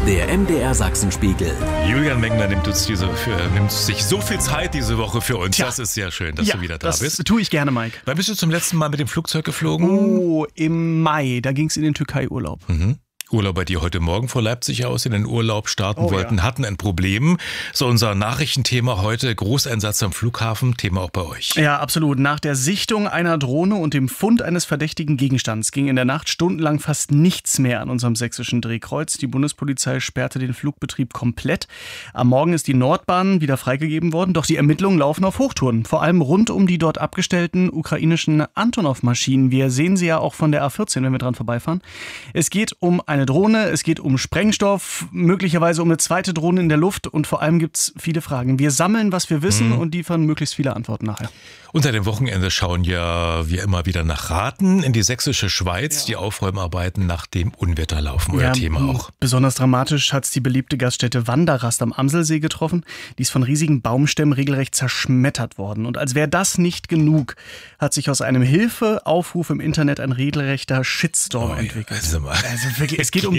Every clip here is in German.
Der MDR Sachsenspiegel. Julian Mengler nimmt sich so viel Zeit diese Woche für uns. Tja. Das ist sehr schön, dass du wieder da bist. Das tue ich gerne, Mike. Wann bist du zum letzten Mal mit dem Flugzeug geflogen? Oh, im Mai. Da ging es in den Türkei-Urlaub. Urlauber, die heute Morgen vor Leipzig aus in den Urlaub starten wollten, hatten ein Problem. So, unser Nachrichtenthema heute, Großeinsatz am Flughafen, Thema auch bei euch. Ja, absolut. Nach der Sichtung einer Drohne und dem Fund eines verdächtigen Gegenstands ging in der Nacht stundenlang fast nichts mehr an unserem sächsischen Drehkreuz. Die Bundespolizei sperrte den Flugbetrieb komplett. Am Morgen ist die Nordbahn wieder freigegeben worden, doch die Ermittlungen laufen auf Hochtouren. Vor allem rund um die dort abgestellten ukrainischen Antonov-Maschinen. Wir sehen sie ja auch von der A14, wenn wir dran vorbeifahren. Es geht um eine Drohne, es geht um Sprengstoff, möglicherweise um eine zweite Drohne in der Luft und vor allem gibt es viele Fragen. Wir sammeln, was wir wissen und liefern möglichst viele Antworten nachher. Unter dem Wochenende schauen ja wir immer wieder nach Raten in die sächsische Schweiz. Die Aufräumarbeiten nach dem Unwetter laufen. Euer Thema auch. Besonders dramatisch hat es die beliebte Gaststätte Wanderrast am Amselsee getroffen. Die ist von riesigen Baumstämmen regelrecht zerschmettert worden. Und als wäre das nicht genug, hat sich aus einem Hilfeaufruf im Internet ein regelrechter Shitstorm entwickelt. Also wirklich, es geht um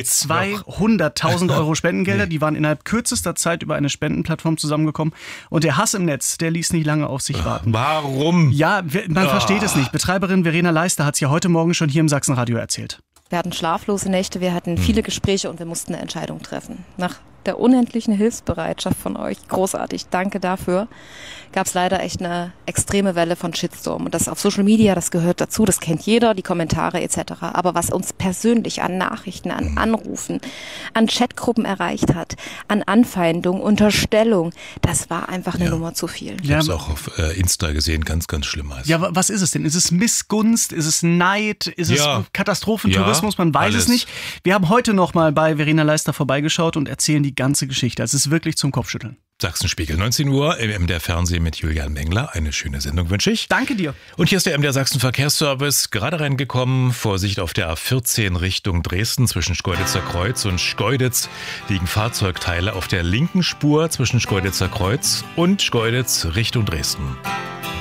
200.000 Euro Spendengelder. Die waren innerhalb kürzester Zeit über eine Spendenplattform zusammengekommen. Und der Hass im Netz, der ließ nicht lange auf sich warten. Warum? Ja, man versteht es nicht. Betreiberin Verena Leister hat es ja heute Morgen schon hier im Sachsenradio erzählt. Wir hatten schlaflose Nächte, wir hatten viele Gespräche und wir mussten eine Entscheidung treffen. Nach der unendlichen Hilfsbereitschaft von euch, großartig, danke dafür, gab es leider echt eine extreme Welle von Shitstorm. Und das auf Social Media, das gehört dazu, das kennt jeder, die Kommentare etc. Aber was uns persönlich an Nachrichten, an Anrufen, an Chatgruppen erreicht hat, an Anfeindung, Unterstellung, das war einfach eine Nummer zu viel. Ich habe es auch auf Insta gesehen, ganz, ganz schlimm. Ja, was ist es denn? Ist es Missgunst? Ist es Neid? Ist es Katastrophentourismus? Man weiß es nicht. Wir haben heute noch mal bei Verena Leister vorbeigeschaut und erzählen die ganze Geschichte. Es ist wirklich zum Kopfschütteln. Sachsenspiegel, 19 Uhr im MDR Fernsehen mit Julian Mengler. Eine schöne Sendung wünsche ich. Danke dir. Und hier ist der MDR Sachsen Verkehrsservice. Gerade reingekommen. Vorsicht auf der A14 Richtung Dresden. Zwischen Schkeuditzer Kreuz und Schkeuditz liegen Fahrzeugteile auf der linken Spur zwischen Schkeuditzer Kreuz und Schkeuditz Richtung Dresden.